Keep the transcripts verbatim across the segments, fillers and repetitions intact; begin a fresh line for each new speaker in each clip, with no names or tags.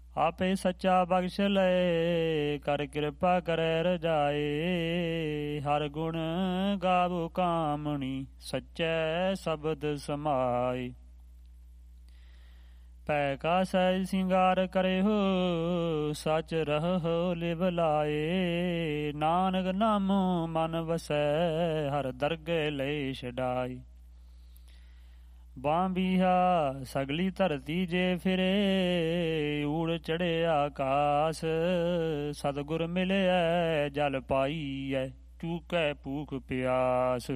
ਆਪੇ ਸੱਚਾ ਬਖਸ਼ ਲਏ, ਕਰ ਕਿਰਪਾ ਕਰੈ ਰਜਾਏ। ਹਰ ਗੁਣ ਗਾਵੋ ਕਾਮਣੀ, ਸੱਚੈ ਸ਼ਬਦ ਸਮਾਏ। ਪੈ ਕਾ ਸਹਿਜ ਸਿੰਗਾਰ ਕਰਿਓ, ਸਚ ਰਹੋ ਲਿਵ ਲਾਏ। ਨਾਨਕ ਨਾਮੋ ਮਨ ਵਸੈ, ਹਰ ਦਰਗਹਿ ਲਏ ਛਡਾਏ। ਬਾਂਬੀਹਾ ਸਗਲੀ ਧਰਤੀ ਜੇ ਫਿਰੇ, ਊੜ ਚੜ੍ਹੇ ਆਕਾਸ। ਸਤਿਗੁਰ ਮਿਲਿਐ ਜਲ ਪਾਈਐ, ਚੂਕੈ ਭੂਖ ਪਿਆਸ।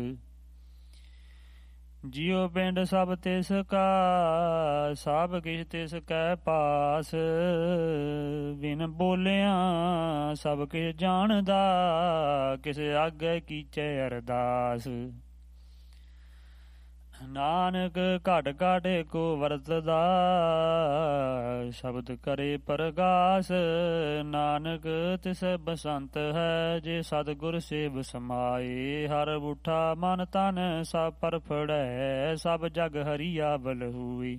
ਜਿਉ ਪਿੰਡ ਸਭ ਤਿਸ ਕਾ, ਸਭ ਕਿਛ ਤਿਸ ਕੈ ਪਾਸ। ਬਿਨ ਬੋਲਿਆਂ ਸਭ ਕਿਛ ਜਾਣਦਾ, ਕਿਸ ਆਗੇ ਕੀਚੈ ਅਰਦਾਸ। ਨਾਨਕ ਘਟ ਘਟ ਏਕੋ ਵਰਤਦਾ, ਸ਼ਬਦ ਕਰੇ ਪ੍ਰਗਾਸ। ਨਾਨਕ ਤਿਸ ਬਸੰਤ ਹੈ, ਜੇ ਸਤਿਗੁਰ ਸੇਵ ਸਮਾਏ। ਹਰ ਬੂਠਾ ਮਨ ਤਨ ਸਭ ਪਰ ਫੜੈ, ਸਭ ਜਗ ਹਰੀਆ ਬਲ ਹੋਈ।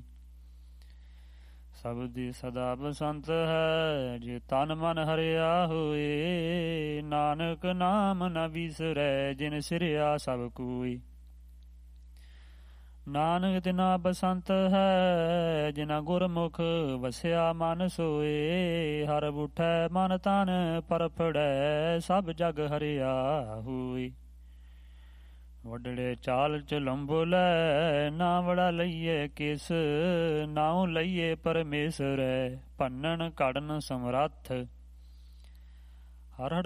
ਸਭ ਦੀ ਸਦਾ ਬਸੰਤ ਹੈ, ਜੇ ਤਨ ਮਨ ਹਰਿਆ ਹੋਏ। ਨਾਨਕ ਨਾਮ ਨ ਵਿਸਰੈ, ਜਿਨ ਸਿਰਿਆ ਸਭ ਕੋਈ। ਨਾਨਕ ਤਿਨਾ ਬਸੰਤ ਹੈ, ਜਿਨਾ ਗੁਰਮੁਖ ਵਸਿਆ ਮਨ ਸੋਏ। ਹਰ ਬੂਠੈ ਮਨ ਤਨ ਪਰ ਫੜੈ, ਸਭ ਜਗ ਹਰਿਆ ਹੋਈ। ਵਡੜੇ ਚਾਲ ਚਲੰਬੋਲੈ, ਨਾ ਵੜਾ ਲਈਏ ਕਿਸ। ਨਾਉ ਲਈਏ ਪਰਮੇਸ਼ਰੈ, ਭੰਨਣ ਘੜਨ ਸਮਰੱਥ। ਹਰ ਹੜ